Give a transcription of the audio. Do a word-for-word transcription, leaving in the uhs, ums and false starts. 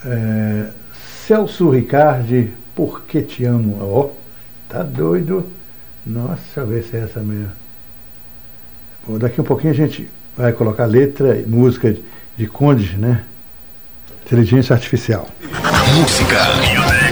É, Celso Ricardi, Por Que Te Amo? Ó, oh, tá doido. Nossa, deixa eu ver se é essa mesmo. Bom, daqui um pouquinho a gente vai colocar letra e música de, de Conde, né? Inteligência Artificial. Música